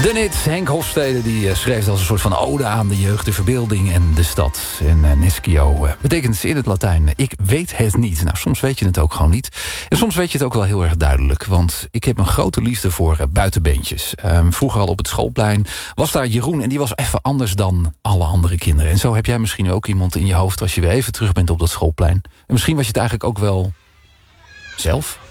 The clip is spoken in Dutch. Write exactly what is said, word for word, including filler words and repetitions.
De Nit, Henk Hofstede, die uh, schreef als een soort van ode aan de jeugd, de verbeelding en de stad. En uh, Neschio uh, betekent in het Latijn, uh, ik weet het niet. Nou, soms weet je het ook gewoon niet. En soms weet je het ook wel heel erg duidelijk. Want ik heb een grote liefde voor uh, buitenbeentjes. Um, vroeger al op het schoolplein was daar Jeroen en die was even anders dan alle andere kinderen. En zo heb jij misschien ook iemand in je hoofd als je weer even terug bent op dat schoolplein. En misschien was je het eigenlijk ook wel zelf.